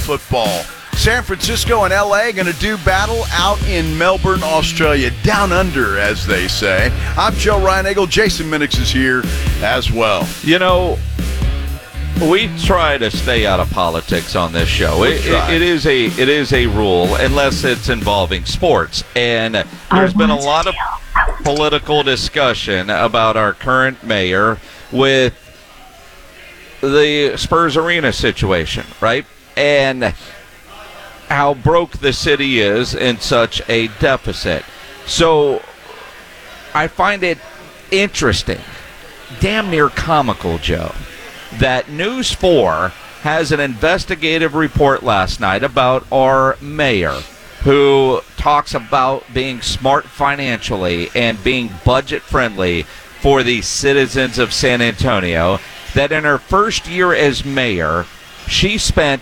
football. San Francisco and L.A. going to do battle out in Melbourne, Australia. Down under, as they say. I'm Joe Reinagle. Jason Minix is here as well. You know, we try to stay out of politics on this show. It is a rule, unless it's involving sports. And there's been a lot of political discussion about our current mayor with the Spurs Arena situation, right? And how broke the city is in such a deficit. So I find it interesting, damn near comical, Joe, that News 4 has an investigative report last night about our mayor who talks about being smart financially and being budget friendly for the citizens of San Antonio, that in her first year as mayor, she spent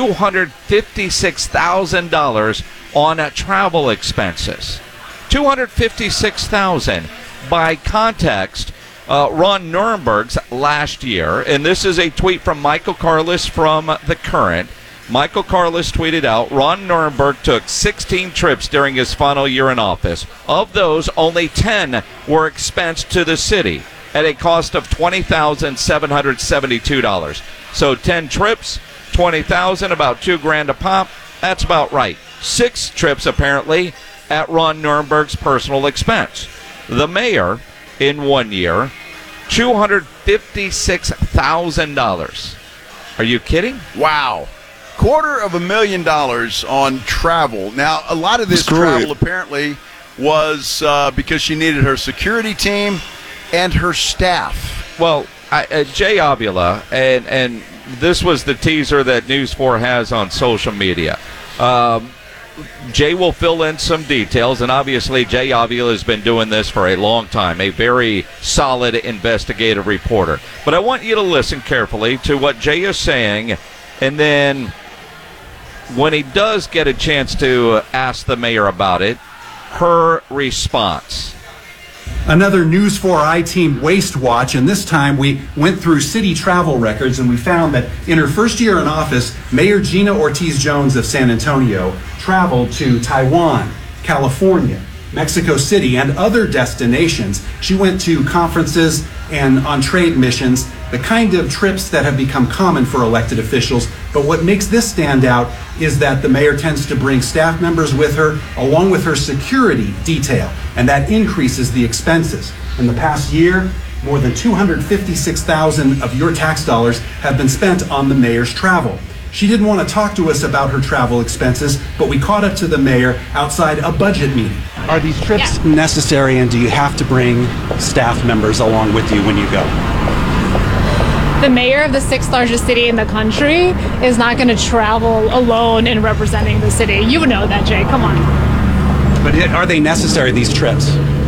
$256,000 on travel expenses. $256,000. By context, Ron Nuremberg's last year, and this is a tweet from Michael Carlis from The Current. Michael Carlis tweeted out, Ron Nuremberg took 16 trips during his final year in office. Of those, only 10 were expensed to the city at a cost of $20,772. So 10 trips, $20,000, about $2,000 a pop. That's about right. 6 trips, apparently, at Ron Nuremberg's personal expense. The mayor, in 1 year, $256,000. Are you kidding? Wow. $250,000 on travel. Now, a lot of this travel apparently was because she needed her security team and her staff. Well, Jay Avila, and this was the teaser that News 4 has on social media. Jay will fill in some details, and obviously Jay Avila has been doing this for a long time, a very solid investigative reporter. But I want you to listen carefully to what Jay is saying, and then when he does get a chance to ask the mayor about it, her response. Another News 4 I-Team Waste Watch, and this time we went through city travel records and we found that in her first year in office, Mayor Gina Ortiz-Jones of San Antonio traveled to Taiwan, California, Mexico City, and other destinations. She went to conferences and on trade missions, the kind of trips that have become common for elected officials. But what makes this stand out is that the mayor tends to bring staff members with her, along with her security detail, and that increases the expenses. In the past year, more than $256,000 of your tax dollars have been spent on the mayor's travel. She didn't want to talk to us about her travel expenses, but we caught up to the mayor outside a budget meeting. Are these trips necessary, and do you have to bring staff members along with you when you go? The mayor of the 6th largest city in the country is not going to travel alone in representing the city. You know that, Jay. Come on. But are they necessary, these trips?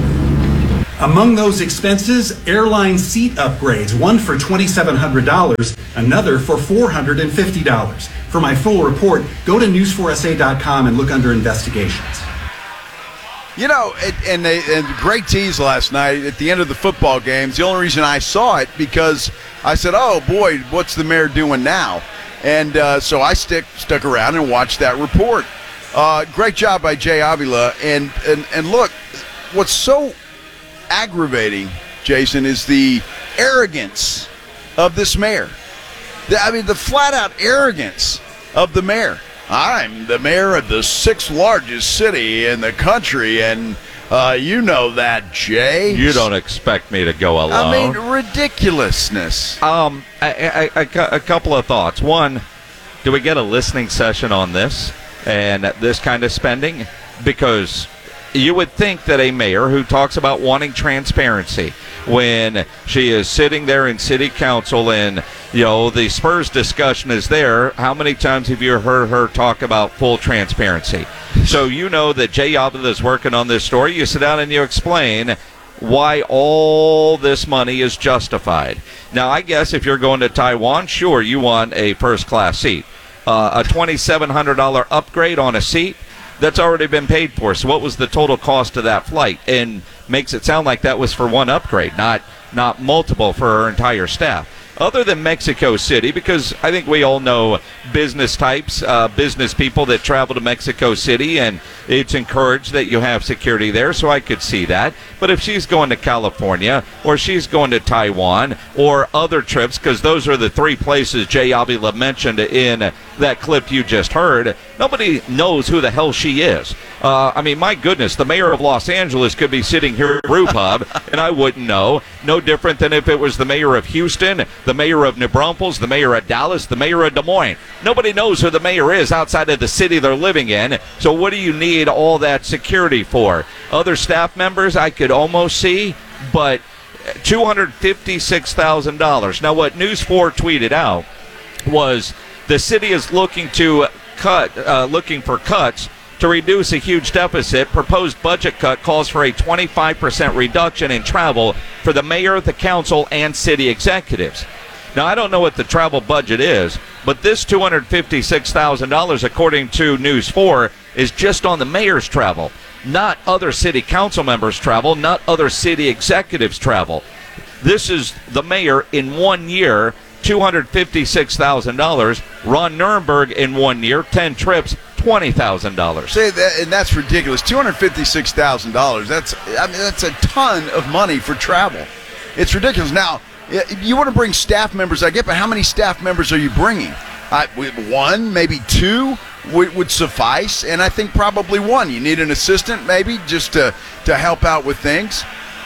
Among those expenses, airline seat upgrades, one for $2,700, another for $450. For my full report, go to news4sa.com and look under investigations. You know, and great tease last night at the end of the football games. The only reason I saw it because I said, oh, boy, what's the mayor doing now? And so I stuck around and watched that report. Great job by Jay Avila. And look, what's so aggravating, Jason, is the arrogance of this mayor. The flat-out arrogance of the mayor. I'm the mayor of the 6th largest city in the country, and you know that, Jay. You don't expect me to go alone. I mean, ridiculousness. A couple of thoughts. One, do we get a listening session on this and this kind of spending? Because you would think that a mayor who talks about wanting transparency when she is sitting there in city council and, you know, the Spurs discussion is there, how many times have you heard her talk about full transparency? So you know that Jay Avila is working on this story. You sit down and you explain why all this money is justified. Now, I guess if you're going to Taiwan, sure, you want a first-class seat. A $2,700 upgrade on a seat, that's already been paid for. So what was the total cost of that flight? And makes it sound like that was for one upgrade, not multiple for her entire staff. other than Mexico City, because I think we all know business types, business people that travel to Mexico City, and it's encouraged that you have security there, so I could see that. But if she's going to California, or she's going to Taiwan, or other trips, because those are the three places Jay Avila mentioned in that clip you just heard, nobody knows who the hell she is. I mean, my goodness, the mayor of Los Angeles could be sitting here at Brew Pub, and I wouldn't know. No different than if it was the mayor of Houston, the mayor of New Braunfels, the mayor of Dallas, the mayor of Des Moines. Nobody knows who the mayor is outside of the city they're living in. So what do you need all that security for? Other staff members I could almost see, but $256,000. Now, what News 4 tweeted out was the city is looking for cuts to reduce a huge deficit. Proposed budget cut calls for a 25% reduction in travel for the mayor, the council, and city executives. Now, I don't know what the travel budget is, but this $256,000, according to News 4, is just on the mayor's travel, not other city council members' travel, not other city executives' travel. This is the mayor in 1 year, $256,000. Ron Nirenberg in 1 year, 10 trips, $20,000. Say that, and that's ridiculous. $256,000. That's a ton of money for travel. It's ridiculous. Now, you want to bring staff members, I get, but how many staff members are you bringing? One, maybe two would suffice, and I think probably one. You need an assistant, maybe, just to help out with things.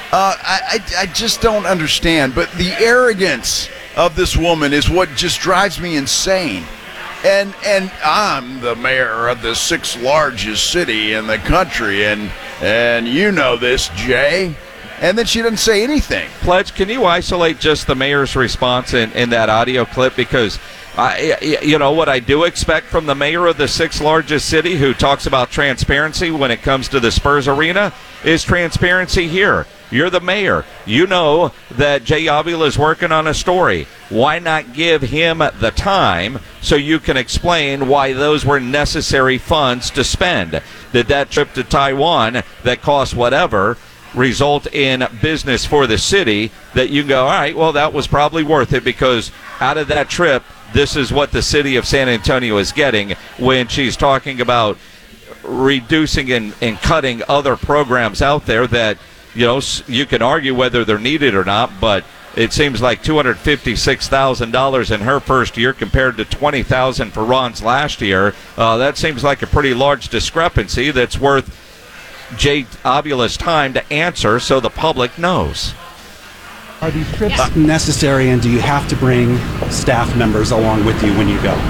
I just don't understand. But the arrogance of this woman is what just drives me insane. And I'm the mayor of the sixth largest city in the country, and you know this, Jay. And then she doesn't say anything. Pledge, can you isolate just the mayor's response in that audio clip? Because, you know, what I do expect from the mayor of the sixth largest city who talks about transparency when it comes to the Spurs Arena is transparency here. You're the mayor. You know that Jay Avila is working on a story. Why not give him the time so you can explain why those were necessary funds to spend? Did that trip to Taiwan that cost whatever result in business for the city that you can go, all right, well, that was probably worth it because out of that trip, this is what the city of San Antonio is getting when she's talking about reducing and cutting other programs out there that, you know, you can argue whether they're needed or not, but it seems like $256,000 in her first year compared to $20,000 for Ron's last year. That seems like a pretty large discrepancy that's worth Jay Avila's time to answer so the public knows. Are these trips necessary, and do you have to bring staff members along with you when you go?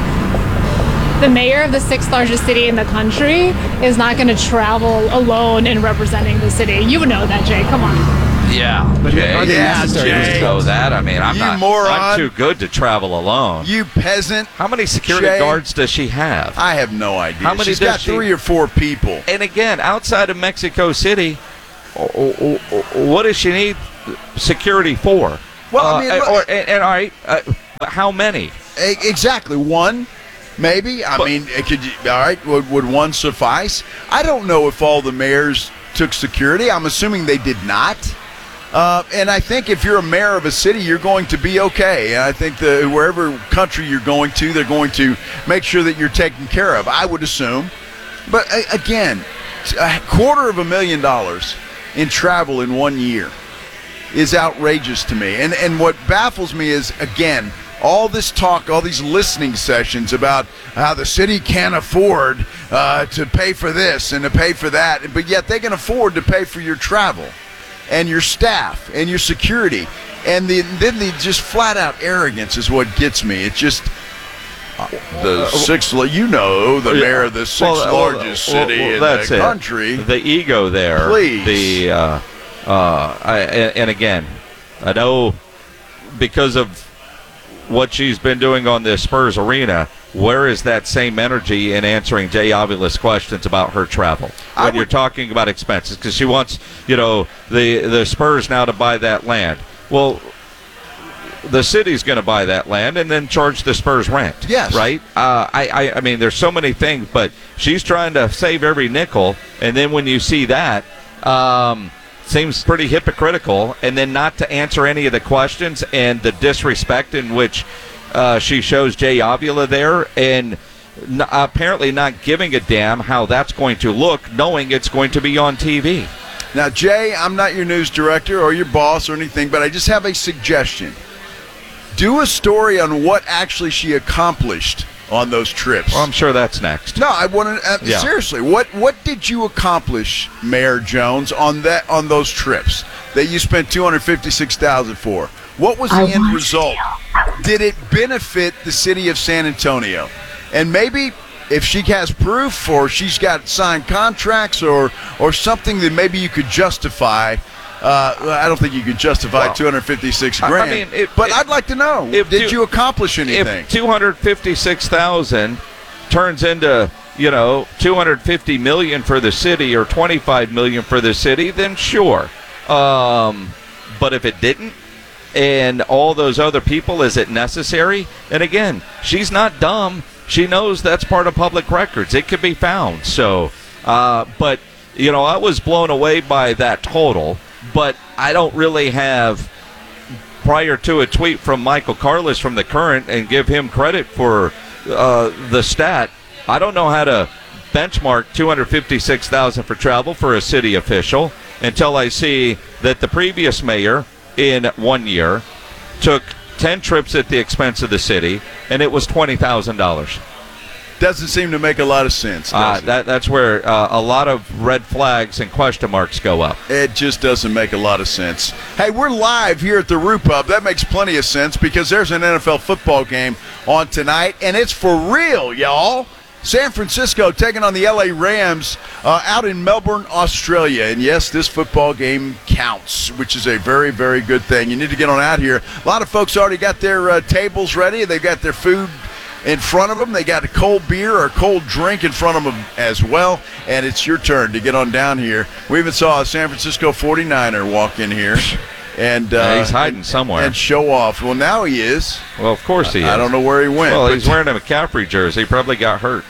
The mayor of the sixth largest city in the country is not going to travel alone in representing the city. You would know that, Jay. Come on. Yeah, but Jay. are they necessary? Jay. Know that. I mean, You moron. I'm too good to travel alone. You peasant. How many security Jay, guards does she have? I have no idea. How many She's does got she? 3 or 4 people. And again, outside of Mexico City, what does she need security for? Well, I mean, look, all right, how many? Exactly. One, maybe. I mean, it could. All right, would one suffice? I don't know if all the mayors took security. I'm assuming they did not. And I think if you're a mayor of a city, you're going to be okay. And I think wherever country you're going to, they're going to make sure that you're taken care of, I would assume. But again, $250,000 in travel in 1 year is outrageous to me. And what baffles me is, again, all this talk, all these listening sessions about how the city can't afford to pay for this and to pay for that, but yet they can afford to pay for your travel and your staff and your security. And then the just flat-out arrogance is what gets me. It's just the sixth, the mayor of the sixth largest city in the country. The ego there. Please. And again, I know because of what she's been doing on the Spurs Arena, where is that same energy in answering Jay Avila's questions about her travel when you're talking about expenses? Because she wants, the Spurs now to buy that land. Well, the city's going to buy that land and then charge the Spurs rent. Yes. Right? I mean, there's so many things, but she's trying to save every nickel. And then when you see that, seems pretty hypocritical, and then not to answer any of the questions and the disrespect in which she shows Jay Avila there, and apparently not giving a damn how that's going to look, knowing it's going to be on TV. Now, Jay, I'm not your news director or your boss or anything, but I just have a suggestion. Do a story on what actually she accomplished on those trips. Well, I'm sure that's next. No, I want to seriously. What did you accomplish, Mayor Jones, on those trips that you spent $256,000 for? What was the end result? Did it benefit the city of San Antonio? And maybe if she has proof, or she's got signed contracts, or something that maybe you could justify. I don't think you could justify $256,000. I mean, but I'd like to know: did you accomplish anything? If $256,000 turns into $250 million for the city or $25 million for the city, then sure. But if it didn't, and all those other people, is it necessary? And again, she's not dumb. She knows that's part of public records. It could be found. So, but I was blown away by that total. But I don't really have, prior to a tweet from Michael Carlos from The Current, and give him credit for the stat, I don't know how to benchmark $256,000 for travel for a city official until I see that the previous mayor in 1 year took 10 trips at the expense of the city, and it was $20,000. Doesn't seem to make a lot of sense. That's where a lot of red flags and question marks go up. It just doesn't make a lot of sense. Hey, we're live here at the Root Pub. That makes plenty of sense because there's an NFL football game on tonight, and it's for real, y'all. San Francisco taking on the LA Rams out in Melbourne, Australia. And yes, this football game counts, which is a very, very good thing. You need to get on out here. A lot of folks already got their tables ready. They've got their food in front of them. They got a cold beer or a cold drink in front of them as well. And it's your turn to get on down here. We even saw a San Francisco 49er walk in here. And he's hiding somewhere. And show off. Well, now he is. Well, of course he is. I don't know where he went. Well, he's wearing a McCaffrey jersey. He probably got hurt.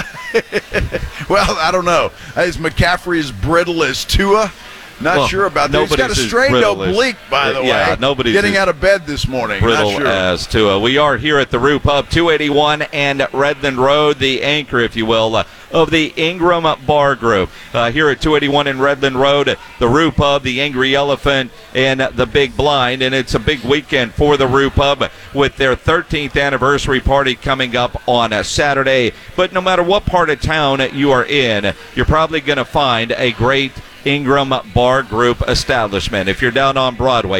Well, I don't know. Is McCaffrey as brittle as Tua? Not sure about that. He's got a strained oblique, by the way. Yeah, nobody's getting out of bed this morning. Brittle Not sure. as Tua. We are here at the Root Pub, 281 and Redland Road, the anchor, if you will, of the Ingram Bar Group. Here at 281 and Redland Road, the Root Pub, the Angry Elephant, and the Big Blind. And it's a big weekend for the Root Pub with their 13th anniversary party coming up on a Saturday. But no matter what part of town you are in, you're probably going to find a great Ingram Bar Group establishment. If you're down on Broadway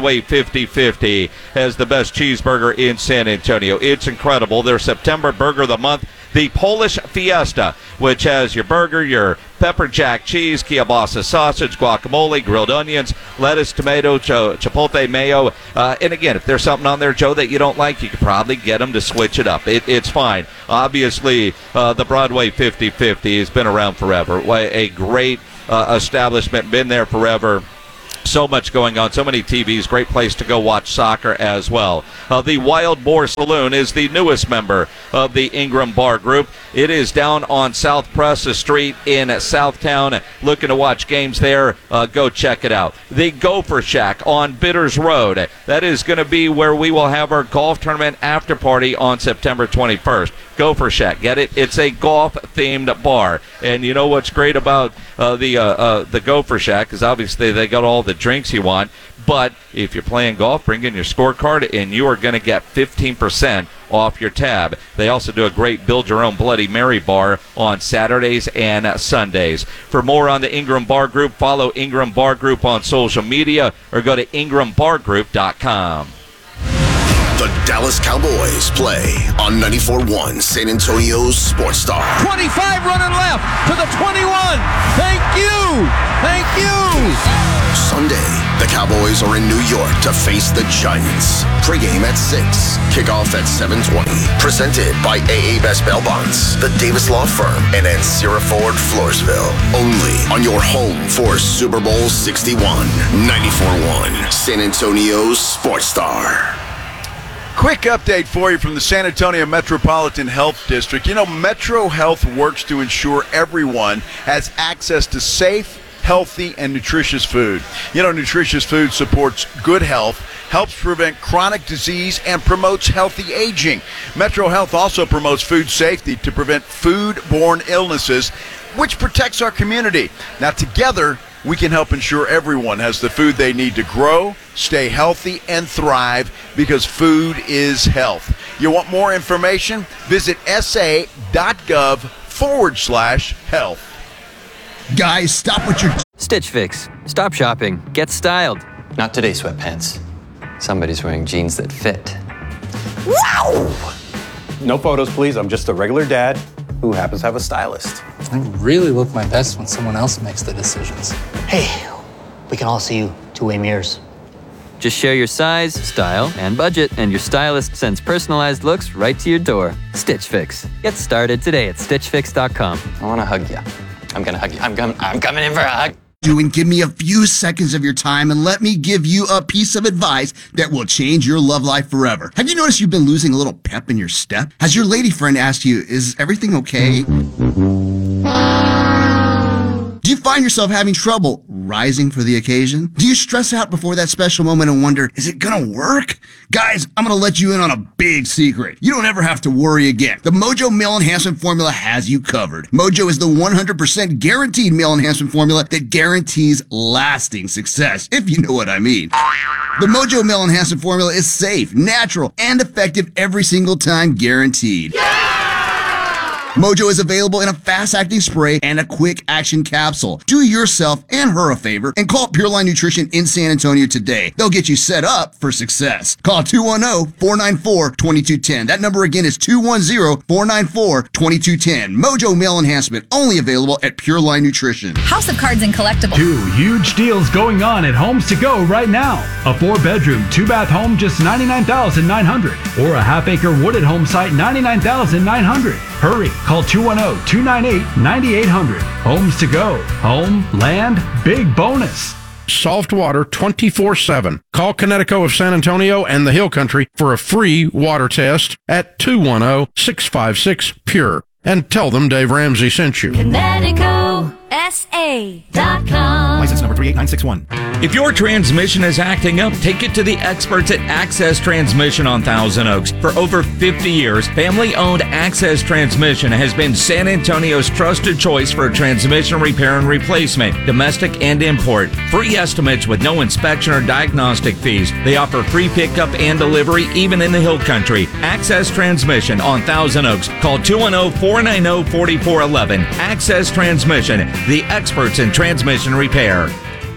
50/50 has the best cheeseburger in San Antonio. It's incredible. Their September Burger of the Month, the Polish Fiesta, which has your burger, your pepper jack cheese, kielbasa sausage, guacamole, grilled onions, lettuce, tomato, chipotle mayo. And again, if there's something on there, Joe, that you don't like, you could probably get them to switch it up. It's fine. Obviously, the Broadway 50/50 has been around forever. A great establishment, been there forever. So much going on, so many TVs, great place to go watch soccer as well. The Wild Boar Saloon is the newest member of the Ingram Bar Group. It is down on South Presa Street in Southtown. Looking to watch games there, go check it out. The Gopher Shack on Bitters Road. That is going to be where we will have our golf tournament after party on September 21st. Gopher Shack, get it? It's a golf-themed bar. And you know what's great about the Gopher Shack is obviously they got all the drinks you want. But if you're playing golf, bring in your scorecard, and you are going to get 15% off your tab. They also do a great build-your-own Bloody Mary bar on Saturdays and Sundays. For more on the Ingram Bar Group, follow Ingram Bar Group on social media or go to ingrambargroup.com. The Dallas Cowboys play on 94.1 San Antonio's Sports Star. 25 running left to the 21. Thank you. Thank you. Sunday, the Cowboys are in New York to face the Giants. Pre-game at 6, kickoff at 7:20. Presented by AA Best Bail Bonds, the Davis Law Firm, and Ancira Ford, Floresville. Only on your home for Super Bowl 61. 94.1 San Antonio's Sports Star. Quick update for you from the San Antonio Metropolitan Health District. You know, Metro Health works to ensure everyone has access to safe, healthy and nutritious food. You know, nutritious food supports good health, helps prevent chronic disease, and promotes healthy aging. Metro Health also promotes food safety to prevent food-borne illnesses, which protects our community. Now, together, we can help ensure everyone has the food they need to grow, stay healthy, and thrive, because food is health. You want more information? Visit sa.gov/health. Guys, stop what you're... Stitch Fix. Stop shopping. Get styled. Not today, sweatpants. Somebody's wearing jeans that fit. Wow! No photos, please. I'm just a regular dad who happens to have a stylist. I really look my best when someone else makes the decisions. Hey, we can all see you two-way mirrors. Just share your size, style, and budget, and your stylist sends personalized looks right to your door. Stitch Fix. Get started today at StitchFix.com. I want to hug you. I'm going to hug you. I'm coming in for a hug. And give me a few seconds of your time and let me give you a piece of advice that will change your love life forever. Have you noticed you've been losing a little pep in your step? Has your lady friend asked you, is everything okay? Do you find yourself having trouble rising for the occasion? Do you stress out before that special moment and wonder, is it gonna work? Guys, I'm gonna let you in on a big secret. You don't ever have to worry again. The Mojo Male Enhancement Formula has you covered. Mojo is the 100% guaranteed male enhancement formula that guarantees lasting success, if you know what I mean. The Mojo Male Enhancement Formula is safe, natural, and effective every single time, guaranteed. Mojo is available in a fast-acting spray and a quick-action capsule. Do yourself and her a favor and call Pure Line Nutrition in San Antonio today. They'll get you set up for success. Call 210-494-2210. That number again is 210-494-2210. Mojo Male Enhancement, only available at Pure Line Nutrition. House of Cards and Collectibles. 2 huge deals going on at Homes to Go right now. A 4-bedroom, 2-bath home, just $99,900. Or a half-acre wooded home site, $99,900. Hurry, call 210-298-9800. Homes to Go. Home, land, big bonus. Soft water 24/7. Call Connecticut of San Antonio and the Hill Country for a free water test at 210-656-PURE. And tell them Dave Ramsey sent you. ConnecticutSA.com. License number 38961. If your transmission is acting up, take it to the experts at Access Transmission on Thousand Oaks. For over 50 years, family-owned Access Transmission has been San Antonio's trusted choice for transmission repair and replacement, domestic and import. Free estimates with no inspection or diagnostic fees. They offer free pickup and delivery even in the Hill Country. Access Transmission on Thousand Oaks. Call 210-490-4411. Access Transmission, the experts in transmission repair.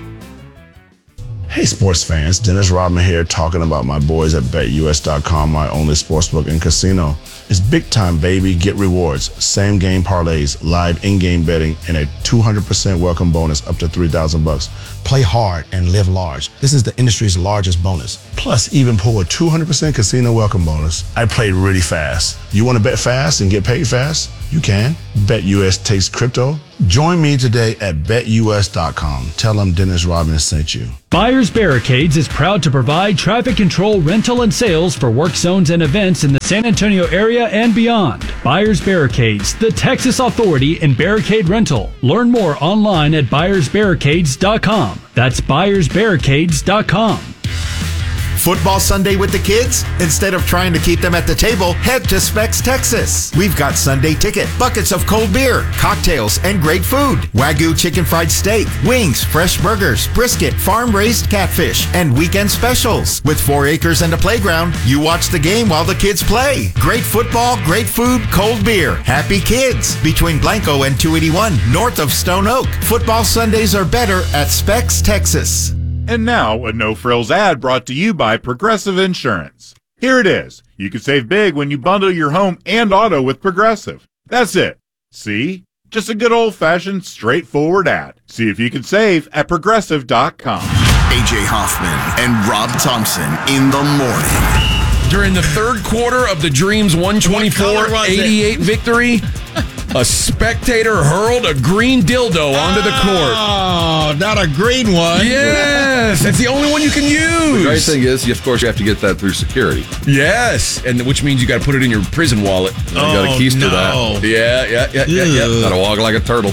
Hey sports fans, Dennis Rodman here talking about my boys at BetUS.com, my only sportsbook and casino. It's big time, baby. Get rewards, same game parlays, live in-game betting, and a 200% welcome bonus up to $3,000. Play hard and live large. This is the industry's largest bonus. Plus, even pull a 200% casino welcome bonus. I played really fast. You want to bet fast and get paid fast? You can. BetUS takes crypto. Join me today at BetUS.com. Tell them Dennis Rodman sent you. Buyers Barricades is proud to provide traffic control, rental, and sales for work zones and events in the San Antonio area and beyond. Buyers Barricades, the Texas authority in barricade rental. Learn more online at buyersbarricades.com. That's buyersbarricades.com. Football Sunday with the kids? Instead of trying to keep them at the table, head to Specs, Texas. We've got Sunday ticket, buckets of cold beer, cocktails, and great food. Wagyu chicken fried steak, wings, fresh burgers, brisket, farm-raised catfish, and weekend specials. With 4 acres and a playground, you watch the game while the kids play. Great football, great food, cold beer. Happy kids. Between Blanco and 281, north of Stone Oak. Football Sundays are better at Specs, Texas. And now, a no-frills ad brought to you by Progressive Insurance. Here it is. You can save big when you bundle your home and auto with Progressive. That's it. See? Just a good old-fashioned, straightforward ad. See if you can save at Progressive.com. A.J. Hoffman and Rob Thompson in the morning. During the third quarter of the Dreams 124-88 victory, A spectator hurled a green dildo onto the court. Oh, not a green one. Yes, that's the only one you can use. The great thing is, of course, you have to get that through security. Yes, and which means you got to put it in your prison wallet. You got to keister that. Yeah. Got to walk like a turtle.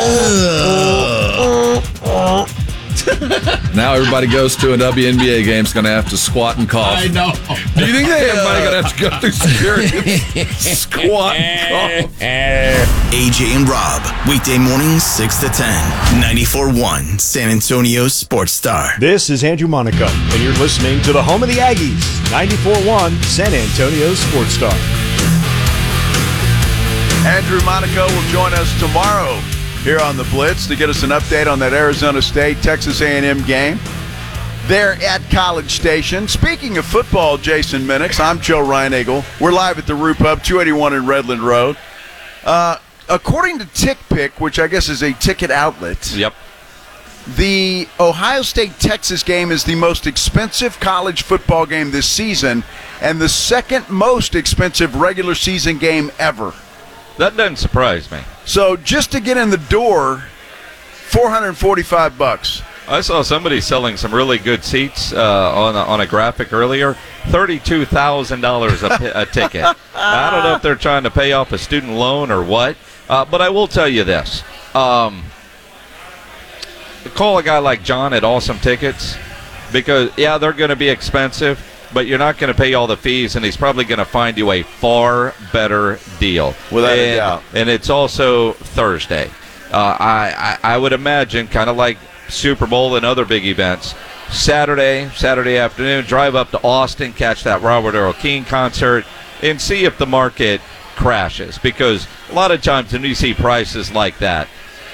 Now everybody goes to a WNBA game is going to have to squat and cough. I know. Do you think everybody going to have to go through security? Squat and cough. AJ and Rob, weekday mornings 6 to 10, 94.1 San Antonio Sports Star. This is Andrew Monaco, and you're listening to the home of the Aggies, 94.1 San Antonio Sports Star. Andrew Monaco will join us tomorrow here on the Blitz to get us an update on that Arizona State Texas A&M game there at College Station. Speaking of football, Jason Minix, I'm Joe Reinagle. We're live at the Roo Pub, 281 in Redland Road. According to TickPick, which I guess is a ticket outlet, yep, the Ohio State-Texas game is the most expensive college football game this season and the second most expensive regular season game ever. That doesn't surprise me. So just to get in the door, $445. I saw somebody selling some really good seats on a graphic earlier. $32,000 a ticket. I don't know if they're trying to pay off a student loan or what, but I will tell you this. Call a guy like John at Awesome Tickets because, yeah, they're going to be expensive, but you're not going to pay all the fees, and he's probably going to find you a far better deal. Without a doubt. And it's also Thursday. I would imagine, kind of like Super Bowl and other big events, Saturday afternoon, drive up to Austin, catch that Robert Earl Keen concert, and see if the market crashes. Because a lot of times when you see prices like that,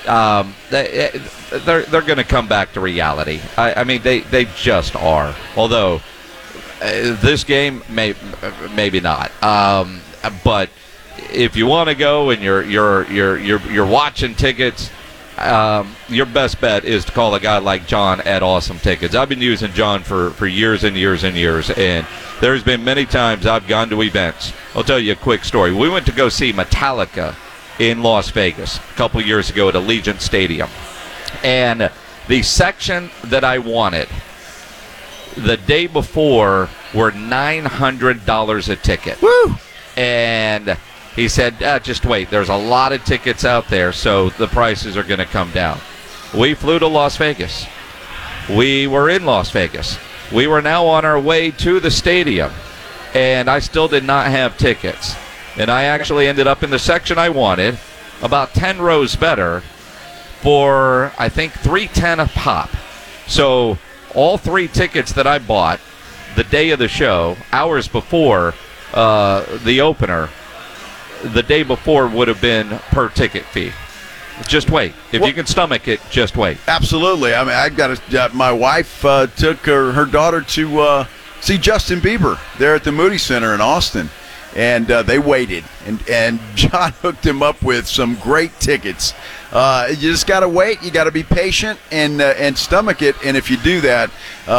they're going to come back to reality. I mean, they just are. Although this game maybe not. But if you want to go and you're watching tickets, your best bet is to call a guy like John at Awesome Tickets. I've been using John for years and years and years, and there's been many times I've gone to events. I'll tell you a quick story. We went to go see Metallica in Las Vegas a couple of years ago at Allegiant Stadium, and the section that I wanted the day before were $900 a ticket. Woo! And he said, just wait, there's a lot of tickets out there, so the prices are going to come down. We flew to Las Vegas. We were in Las Vegas. We were now on our way to the stadium, and I still did not have tickets. And I actually ended up in the section I wanted, about 10 rows better, for, I think, $310 a pop. So all three tickets that I bought the day of the show, hours before the opener, the day before would have been per ticket fee. Just wait. If you can stomach it, just wait. Absolutely. I mean, I got my wife took her daughter to see Justin Bieber there at the Moody Center in Austin, and they waited, and John hooked him up with some great tickets. You just got to wait. You got to be patient and stomach it. And if you do that,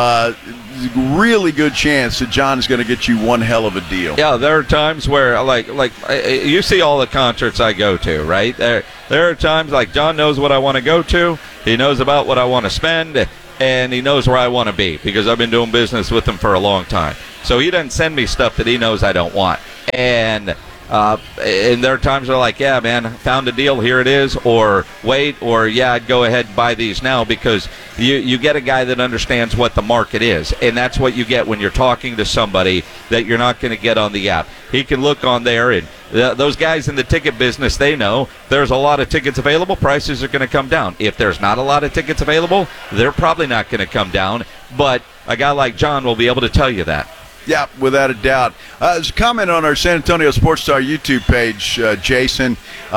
really good chance that John is going to get you one hell of a deal. Yeah, there are times where, like you see all the concerts I go to, right? There are times like John knows what I want to go to. He knows about what I want to spend, and he knows where I want to be because I've been doing business with him for a long time. So he doesn't send me stuff that he knows I don't want. And there are times where like, yeah, man, found a deal, here it is, or wait, or yeah, I'd go ahead and buy these now because you get a guy that understands what the market is, and that's what you get when you're talking to somebody that you're not going to get on the app. He can look on there, and those guys in the ticket business, they know there's a lot of tickets available, prices are going to come down. If there's not a lot of tickets available, they're probably not going to come down, but a guy like John will be able to tell you that. Yeah, without a doubt. There's a comment on our San Antonio Sports Star YouTube page, Jason.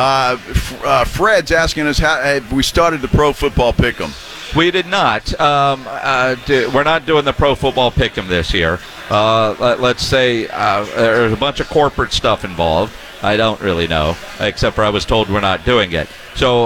Fred's asking us, have we started the Pro Football Pick'em? We did not. We're not doing the Pro Football Pick'em this year. Let's say there's a bunch of corporate stuff involved. I don't really know, except for I was told we're not doing it. So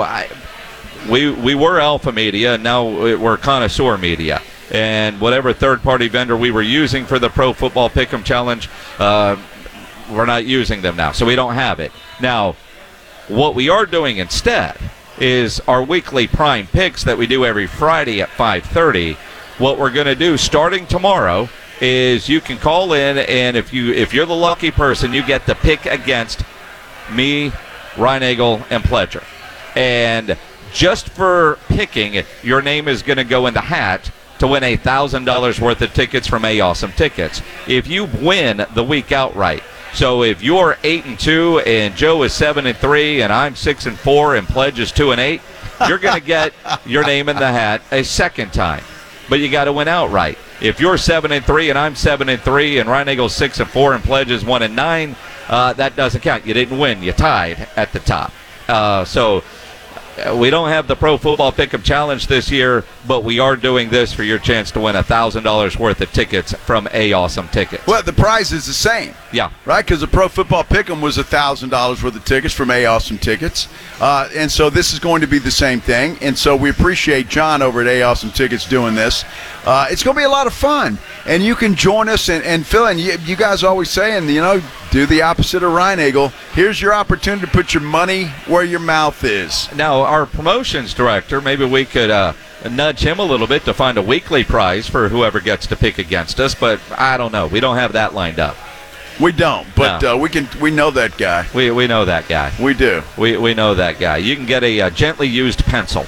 we were Alpha Media, and now we're Connoisseur Media. And whatever third-party vendor we were using for the Pro Football Pick'em Challenge, we're not using them now, so we don't have it. Now, What we are doing instead is our weekly Prime Picks that we do every Friday at 5:30. What we're going to do starting tomorrow is you can call in, and if you're the lucky person, you get to pick against me, Reinagel, and Pledger. And just for picking, your name is going to go in the hat to win $1,000 worth of tickets from A Awesome Tickets. If you win the week outright, so if you're 8-2 and Joe is 7-3 and I'm 6-4 and Pledge is 2-8, you're going to get your name in the hat a second time. But you got to win outright. If you're 7-3 and I'm 7-3 and Reinegel's 6-4 and Pledge is 1-9, that doesn't count. You didn't win. You tied at the top. So we don't have the Pro Football Pick'em Challenge this year, but we are doing this for your chance to win $1,000 worth of tickets from A Awesome Tickets. Well, the prize is the same. Yeah. Right? Because the Pro Football Pick'em was $1,000 worth of tickets from A Awesome Tickets. And so this is going to be the same thing. And so we appreciate John over at A Awesome Tickets doing this. It's going to be a lot of fun. And you can join us and fill in. You guys always saying, do the opposite of Reinagel. Here's your opportunity to put your money where your mouth is. Now, our promotions director, maybe we could nudge him a little bit to find a weekly prize for whoever gets to pick against us, but I don't know. We don't have that lined up. We don't, but no. We know that guy. We know that guy. We do. We know that guy. You can get a gently used pencil.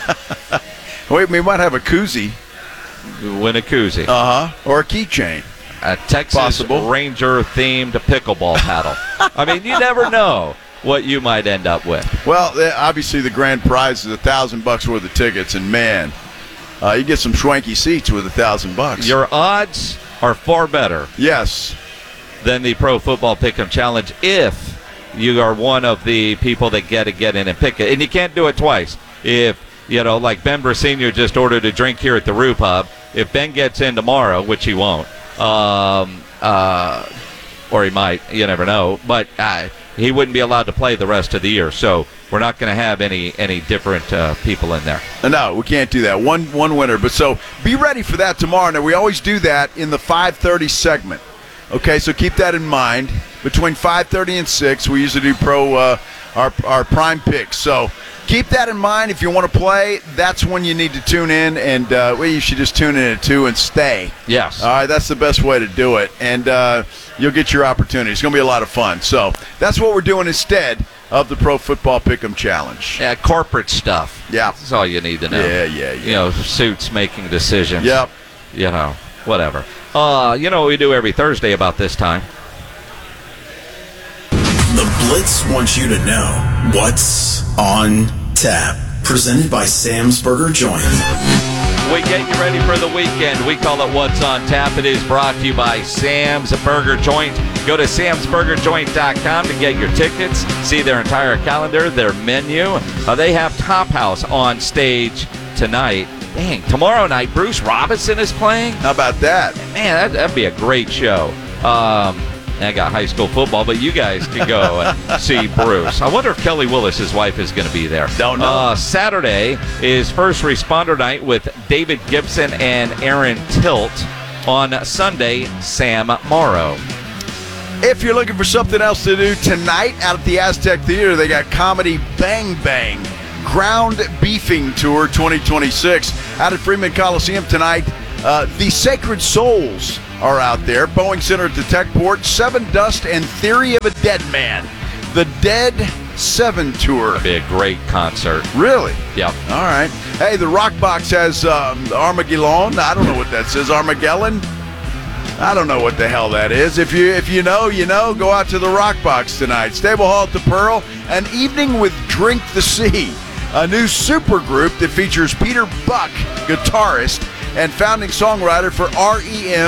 We might have a koozie. Win a koozie. Or a keychain. A Texas Ranger-themed pickleball paddle. I mean, you never know what you might end up with. Well, obviously the grand prize is $1,000 worth of tickets, and man, you get some schwanky seats with $1,000. Your odds are far better. Yes. Than the Pro Football Pick'em Challenge if you are one of the people that get in and pick it. And you can't do it twice. If, like Ben Sr. just ordered a drink here at the Roo Pub, if Ben gets in tomorrow, which he won't, or he might, you never know, but he wouldn't be allowed to play the rest of the year. So we're not going to have any different people in there. No, we can't do that. One winner. But so be ready for that tomorrow. Now, we always do that in the 5:30 segment. Okay, so keep that in mind. Between 5:30 and 6, we usually do our prime picks. So keep that in mind. If you want to play, that's when you need to tune in. And you should just tune in at 2 and stay. Yes. All right, that's the best way to do it. And you'll get your opportunity. It's going to be a lot of fun. So that's what we're doing instead of the Pro Football Pick'em Challenge. Yeah, corporate stuff. Yeah. That's all you need to know. Yeah. Suits making decisions. Yep. Whatever. What we do every Thursday about this time. The Blitz wants you to know what's on tap. Presented by Sam's Burger Joint. We get you ready for the weekend. We call it What's on Tap. It is brought to you by Sam's Burger Joint. Go to samsburgerjoint.com to get your tickets, see their entire calendar, their menu. They have Top House on stage tonight. Dang, tomorrow night, Bruce Robinson is playing? How about that? Man, that'd be a great show. I got high school football, but you guys can go and see Bruce. I wonder if Kelly Willis, his wife, is going to be there. Don't know. Saturday is First Responder Night with David Gibson and Aaron Tilt. On Sunday, Sam Morrow. If you're looking for something else to do tonight out at the Aztec Theater, they got Comedy Bang Bang Ground Beefing Tour 2026 out at Freeman Coliseum tonight. The Sacred Souls are out there. Boeing Center at the Techport. Seven Dust and Theory of a Dead Man. The Dead 7 Tour. That'd be a great concert. Really? Yep. All right. Hey, the Rock Box has Armageddon. I don't know what that says. Armageddon? I don't know what the hell that is. If you know, you know. Go out to the Rock Box tonight. Stable Hall at the Pearl. An evening with Drink the Sea. A new super group that features Peter Buck, guitarist, and founding songwriter for R.E.M.